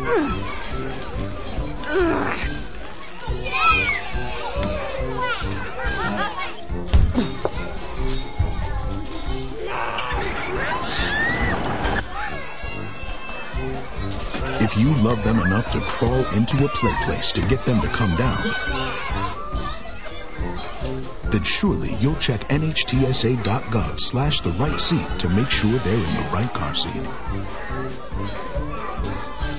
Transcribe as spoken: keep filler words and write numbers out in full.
If you love them enough to crawl into a play place to get them to come down, then surely you'll check N H T S A dot gov slash the right seat to make sure they're in the right car seat.